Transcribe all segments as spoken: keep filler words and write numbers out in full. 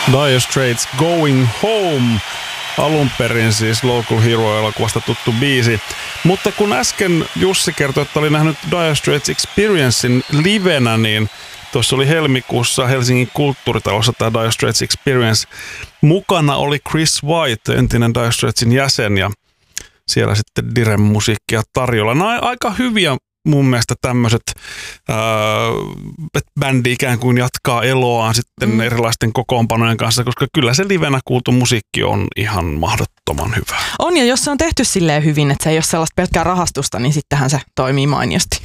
Dire Straits Going Home. Alun perin siis Local Hero-elokuvasta tuttu biisi. Mutta kun äsken Jussi kertoi, että oli nähnyt Dire Straits Experiencein livenä, niin tuossa oli helmikuussa Helsingin kulttuuritalossa tämä Dire Straits Experience. Mukana oli Chris White, entinen Dire Straitsin jäsen, ja siellä sitten Diren musiikkia tarjolla. Nämä on aika hyviä mun mielestä tämmöiset, että bändi ikään kuin jatkaa eloaan sitten mm. erilaisten kokoonpanojen kanssa, koska kyllä se livenä kuultu musiikki on ihan mahdottoman hyvä. On, ja jos se on tehty silleen hyvin, että se ei ole sellaista pelkkää rahastusta, niin sittenhän se toimii mainiosti.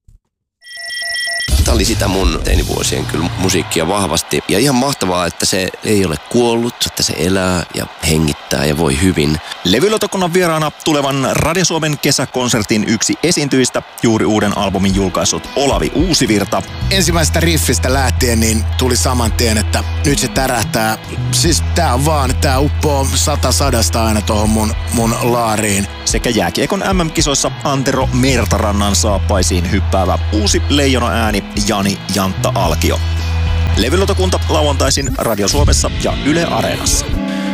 Tämä oli sitä mun teinivuosien kyllä musiikkia vahvasti. Ja ihan mahtavaa, että se ei ole kuollut, että se elää ja hengittää ja voi hyvin. Levylautakunnan vieraana tulevan Radio Suomen kesäkonsertin yksi esiintyjistä, juuri uuden albumin julkaissut Olavi Uusivirta. Ensimmäisestä riffistä lähtien niin tuli saman tien, että nyt se tärähtää. Siis tää on vaan, tää uppoo sata sadasta aina tohon mun, mun laariin. Sekä jääkiekon äm äm-kisoissa Antero Mertarannan saappaisiin hyppäävä uusi leijona ääni Jani Jantta Alkio. Levylautakunta lauantaisin Radio Suomessa ja Yle Areenassa.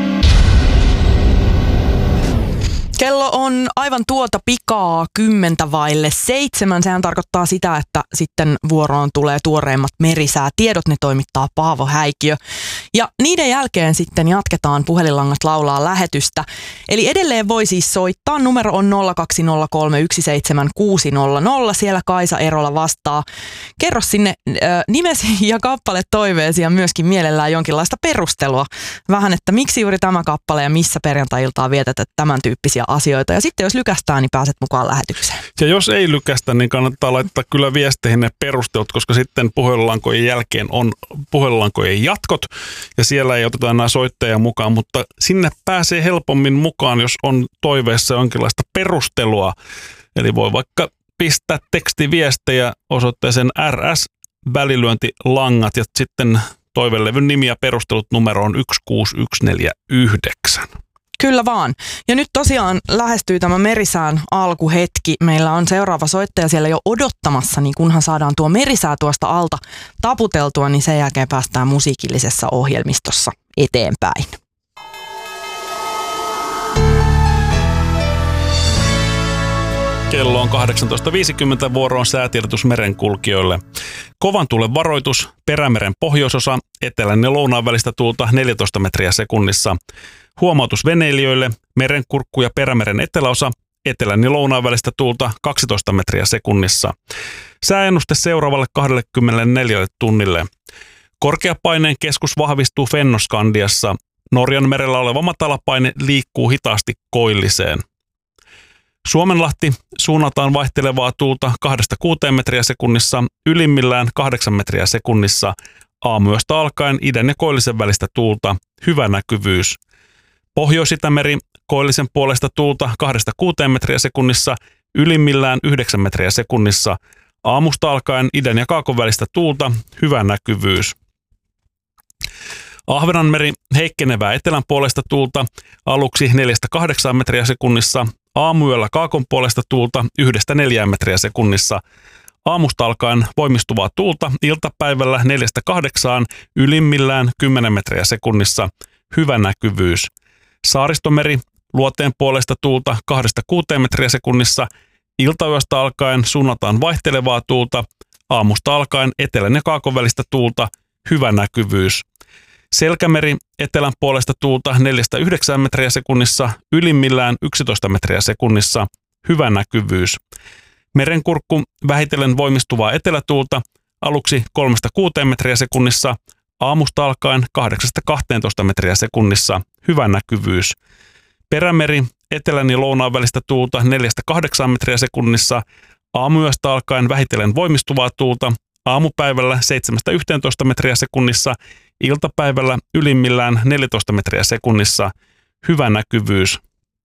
Kello on aivan tuota pikaa kymmentä vaille seitsemän. Sehän tarkoittaa sitä, että sitten vuoroon tulee tuoreimmat merisäätiedot. Ne toimittaa Paavo Häikiö. Ja niiden jälkeen sitten jatketaan Puhelinlangat laulaa lähetystä. Eli edelleen voi siis soittaa. Numero on nolla kaksi nolla kolme yksi seitsemän kuusi nolla nolla. Siellä Kaisa Erola vastaa. Kerro sinne äh, nimesi ja kappale toiveesi ja myöskin mielellään jonkinlaista perustelua. Vähän, että miksi juuri tämä kappale ja missä perjantai-iltaa vietetät tämän tyyppisiä asioita. Ja sitten jos lykästään, niin pääset mukaan lähetykseen. Ja jos ei lykästä, niin kannattaa laittaa kyllä viesteihin ne perustelut, koska sitten puhelinlankojen jälkeen on puhelinlankojen jatkot. Ja siellä ei oteta enää soittajia mukaan, mutta sinne pääsee helpommin mukaan, jos on toiveessa jonkinlaista perustelua. Eli voi vaikka pistää tekstiviestejä osoitteeseen R S välilyöntilangat ja sitten toivelevyn nimi ja perustelut numeroon yksi kuusi yksi neljä yhdeksän. Kyllä vaan. Ja nyt tosiaan lähestyy tämä merisään alkuhetki. Meillä on seuraava soittaja siellä jo odottamassa, niin kunhan saadaan tuo merisää tuosta alta taputeltua, niin sen jälkeen päästään musiikillisessa ohjelmistossa eteenpäin. Kello on kahdeksantoista viisikymmentä, vuoro on säätiedotus merenkulkijoille. Kovan tuulen varoitus, Perämeren pohjoisosa, etelän ja lounaan välistä tuulta neljätoista metriä sekunnissa. Huomautus veneilijöille, Merenkurkku ja Perämeren eteläosa, etelän ja lounaan välistä tuulta kaksitoista metriä sekunnissa. Sääennuste seuraavalle kaksikymmentäneljä tunnille. Korkeapaineen keskus vahvistuu Fennoskandiassa. Norjan merellä oleva matalapaine liikkuu hitaasti koilliseen. Suomenlahti suunnataan vaihtelevaa tuulta kahdesta kuuteen metriä sekunnissa, ylimmillään kahdeksan metriä sekunnissa. Aamuyöstä alkaen idän ja koillisen välistä tuulta, hyvä näkyvyys. Pohjois-Itämeri koillisen puolesta tuulta kahdesta kuuteen metriä sekunnissa, ylimmillään yhdeksän metriä sekunnissa. Aamusta alkaen idän ja kaakon välistä tuulta, hyvä näkyvyys. Ahvenanmeri heikkenevää etelän puolesta tuulta, aluksi neljästä kahdeksaan metriä sekunnissa. Aamuyöllä kaakon puolesta tuulta yhdestä neljään metriä sekunnissa. Aamusta alkaen voimistuvaa tuulta, iltapäivällä neljästä kahdeksaan, ylimmillään kymmenen metriä sekunnissa, hyvä näkyvyys. Saaristomeri, luoteen puolesta tuulta kahdesta kuuteen metriä sekunnissa, iltayöstä alkaen suunnataan vaihtelevaa tuulta, aamusta alkaen etelän ja kaakon välistä tuulta, hyvä näkyvyys. Selkämeri, etelän puolesta tuulta neljästä yhdeksään metriä sekunnissa, ylimmillään yksitoista metriä sekunnissa, hyvä näkyvyys. Merenkurkku, vähitellen voimistuvaa etelätuulta, aluksi kolmesta kuuteen metriä sekunnissa, aamusta alkaen kahdeksasta kahteentoista metriä sekunnissa, hyvä näkyvyys. Perämeri, etelän ja lounaan välistä tuulta neljästä kahdeksaan metriä sekunnissa, aamuyöstä alkaen vähitellen voimistuvaa tuulta, aamupäivällä seitsemästä yhteentoista metriä sekunnissa, iltapäivällä ylimmillään neljätoista metriä sekunnissa, hyvä näkyvyys.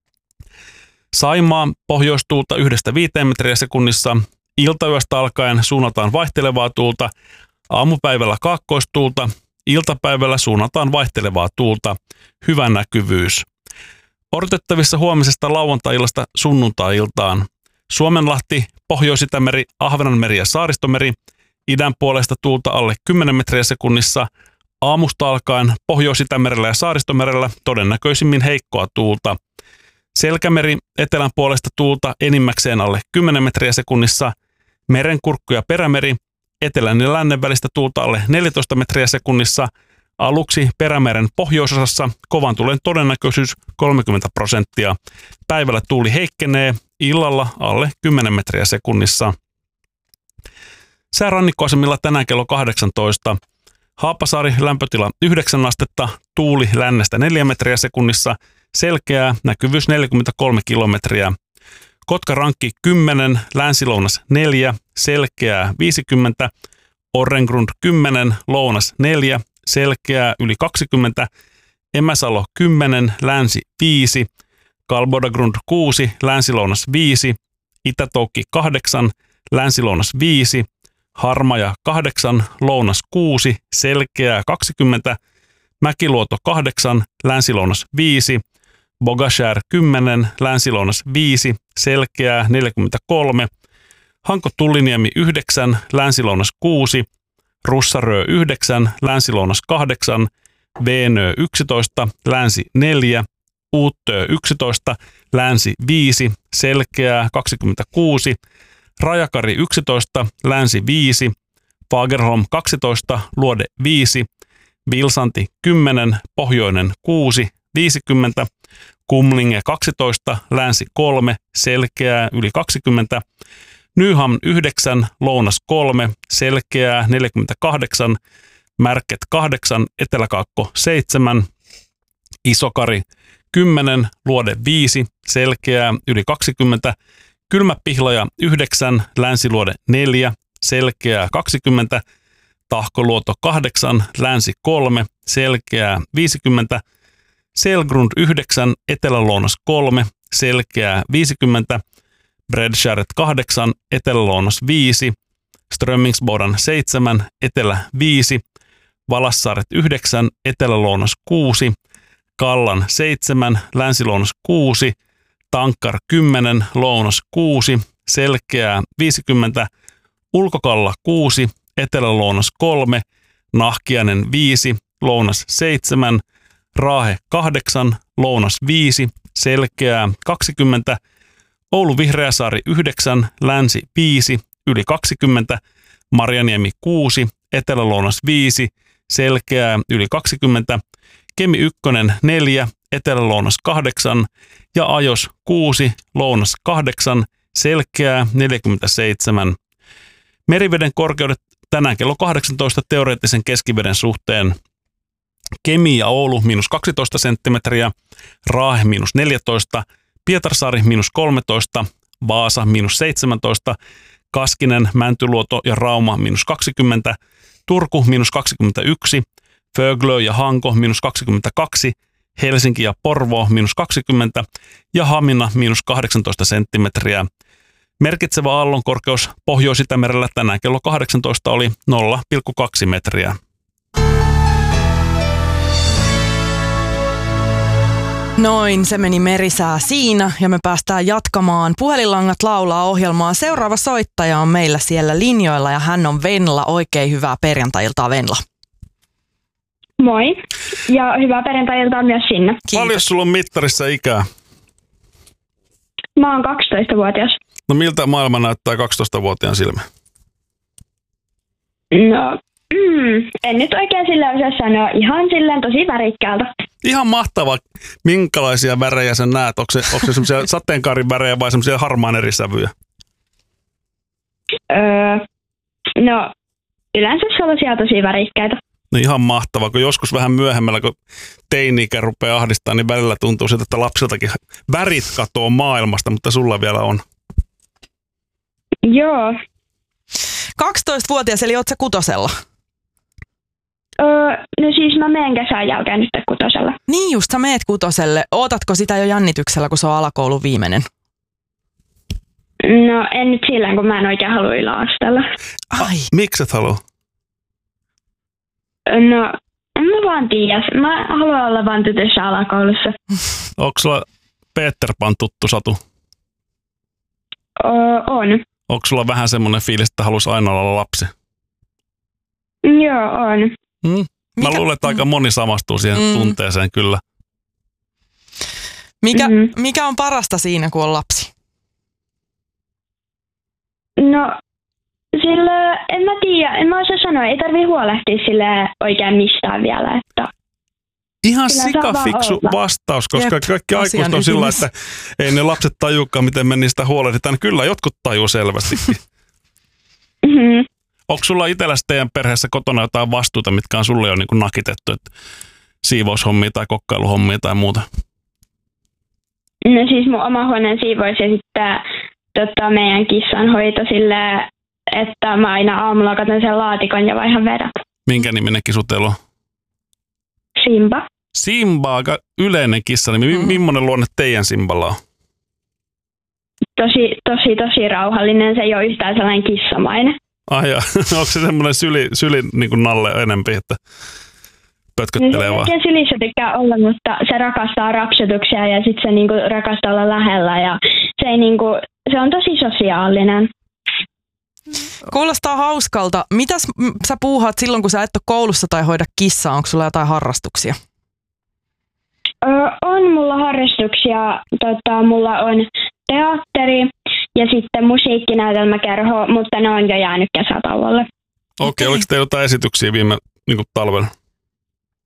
Saimaa, pohjoistuulta yhdestä viiteen metriä sekunnissa, iltayöstä alkaen suunnataan vaihtelevaa tuulta, aamupäivällä kaakkoistuulta, iltapäivällä suunnataan vaihtelevaa tuulta, hyvä näkyvyys. Odotettavissa huomisesta lauantai-illasta sunnuntai-iltaan. Suomenlahti, Pohjois-Itämeri, Ahvenanmeri ja Saaristomeri, idän puolesta tuulta alle kymmenen metriä sekunnissa, Aamusta alkaen Pohjois-Itämerellä ja Saaristomerellä todennäköisimmin heikkoa tuulta. Selkämeri etelän puolesta tuulta enimmäkseen alle kymmenen metriä sekunnissa. Merenkurkku ja Perämeri etelän ja lännen välistä tuulta alle neljätoista metriä sekunnissa. Aluksi Perämeren pohjoisosassa kovan tuulen todennäköisyys kolmekymmentä prosenttia. Päivällä tuuli heikkenee, illalla alle kymmenen metriä sekunnissa. Säärannikkoasemilla tänään kello kahdeksantoista. Haapasaari lämpötila yhdeksän astetta, tuuli lännestä neljä metriä sekunnissa, selkeää, näkyvyys neljäkymmentäkolme kilometriä. Kotka-Rankki kymmenen, länsi-lounas neljä, selkeää viisikymmentä, Orrengrund kymmenen, lounas neljä, selkeää yli kaksikymmentä, Emäsalo kymmenen, länsi viisi, Kalbodagrund kuusi, länsi-lounas viisi, Itä-Toukki kahdeksan, länsi-lounas viisi, Harmaja kahdeksan, lounas kuusi, selkeää kaksikymmentä, Mäkiluoto kahdeksan, länsi-lounas viisi, Bogashär kymmenen, länsi-lounas viisi, selkeää neljäkymmentäkolme, Hanko-Tulliniemi yhdeksän, länsi-lounas kuusi, Russarö yhdeksän, länsi-lounas kahdeksan, Veenö yksitoista, länsi neljä, Uuttöö yksitoista, länsi viisi, selkeää kaksikymmentäkuusi, Rajakari yksitoista, länsi viisi, Fagerholm kaksitoista, luode viisi, Vilsanti kymmenen, pohjoinen kuusi, viisikymmentä, Kumlinge kaksitoista, länsi kolme, selkeää yli kaksikymmentä, Nyhamn yhdeksän, lounas kolme, selkeää neljäkymmentäkahdeksan, Märket kahdeksan, Eteläkaakko seitsemän, Isokari kymmenen, luode viisi, selkeää yli kaksikymmentä, Kylmäpihlaja yhdeksän, länsiluode neljä, selkeää kaksikymmentä, Tahkoluoto kahdeksan, länsi kolme, selkeää viisikymmentä, Selgrund yhdeksän, etelälounas kolme, selkeää viisikymmentä, Bredskäret kahdeksan, etelälounas viisi, Strömmingsbodan seitsemän, etelä viisi, Valassaaret yhdeksän, etelälounas kuusi, Kallan seitsemän, länsilounas kuusi, Tankkar kymmenen, lounas kuusi, selkeää viisikymmentä, Ulkokalla kuusi, etelälounas kolme, Nahkiainen viisi, lounas seitsemän, Raahe kahdeksan, lounas viisi, selkeää kaksikymmentä, Oulu Vihreäsaari yhdeksän, länsi viisi, yli kaksikymmentä, Marjaniemi kuusi, etelälounas viisi, selkeää yli kaksikymmentä, Kemi ykkönen neljä, etelälounas kahdeksan ja Ajos kuusi, lounas kahdeksan, selkeää neljäkymmentäseitsemän. Meriveden korkeudet tänään kello kahdeksantoista teoreettisen keskiveden suhteen. Kemi ja Oulu miinus kaksitoista senttimetriä, Raahe miinus neljätoista, Pietarsaari miinus kolmetoista, Vaasa miinus seitsemäntoista, Kaskinen, Mäntyluoto ja Rauma miinus kaksikymmentä, Turku miinus kaksikymmentäyksi, Föglö ja Hanko miinus kaksikymmentäkaksi, Helsinki ja Porvoo miinus kaksikymmentä ja Hamina miinus kahdeksantoista senttimetriä. Merkitsevä aallonkorkeus Pohjois-Itämerellä tänään kello kahdeksantoista oli nolla pilkku kaksi metriä. Noin, se meni merisää siinä ja me päästään jatkamaan Puhelinlangat laulaa -ohjelmaa. Seuraava soittaja on meillä siellä linjoilla ja hän on Venla. Oikein hyvää perjantai-iltaa, Venla. Moi ja hyvää perjantai-iltaa myös sinne. Kiitos. Paljon sulla on mittarissa ikää? Mä oon kaksitoistavuotias. No miltä maailma näyttää kaksitoistavuotiaan silmä? No, mm, en nyt oikein sillä osaa sanoa. Ihan silleen tosi värikkäältä. Ihan mahtava. Minkälaisia värejä sä näet? Onko se, onko se semmoisia sateenkaarin värejä vai semmoisia harmaan eri sävyjä? Öö, no, yleensä sellaisia tosi värikkäitä. No ihan mahtavaa, kun joskus vähän myöhemmällä, kun teini-ikä rupeaa ahdistamaan, niin välillä tuntuu siltä, että lapsiltakin värit katoo maailmasta, mutta sulla vielä on. Joo. kaksitoistavuotias, eli oot sä kutosella? Öö, no siis mä menen kesän jälkeen nyt kutosella. Niin just, sä meet kutoselle. Ootatko sitä jo jännityksellä, kun se on alakoulun viimeinen? No en nyt sillä, kun mä en oikein halua yläasteella. Ai. Miksi et halua? No, en mä vaan tiedä. Mä haluan olla vaan tytössä alakoulussa. Onko sulla Peter Pan tuttu Satu? Öö, on. Onko sulla vähän semmoinen fiilis, että haluaisi aina olla lapsi? Joo, on. Hmm? Mä Mikä- luulen, että aika moni samastuu siihen Mm. tunteeseen kyllä. Mikä, Mhm. mikä on parasta siinä, kun on lapsi? No, sillä en mä tiedä, en mä osaa sanoa, ei tarvii huolehtia sille oikein mistään vielä, että Ihan Kyllä saa vaan sikafiksu olla. vastaus, koska Jep, kaikki asian aikuiset on sillä, ytimessä. että ei ne lapset tajuukaan, miten me niistä huolehditaan. Kyllä jotkut tajuu selvästikin. mhm. Onko sulla itselläsi teidän perheessä kotona jotain vastuuta, mitkä on sulle jo niin kuin nakitettu, että siivoushommia tai kokkailuhommia tai muuta? No siis mun oma huoneen siivous ja sitten tota, meidän kissan hoito silleen, että mä aina aamulla katson sen laatikon ja vaihan vedät. Minkä niminen kisu teillä on? Simba. Simba, aika yleinen kissa. Niin Mm. millainen luonne teidän Simballa on? Tosi, tosi, tosi rauhallinen. Se ei ole yhtään sellainen kissamainen. Ai ja, onko se semmoinen syli, syli niin kuin nalle enempi, että pötköttelee vaan? Se sylissä tykkää olla, mutta se rakastaa rapsutuksia ja sitten se niinku rakastaa olla lähellä. Ja se, ei niinku, se on tosi sosiaalinen. Kuulostaa hauskalta. Mitäs m- sä puuhaat silloin, kun sä et ole koulussa tai hoida kissaa? Onko sulla jotain harrastuksia? Ö, on mulla harrastuksia. Tota, mulla on teatteri ja sitten musiikkinäytelmäkerho, mutta ne on jo jäänyt kesätauolle. Okei, oliko teillä jotain esityksiä viime niin kuin talvella?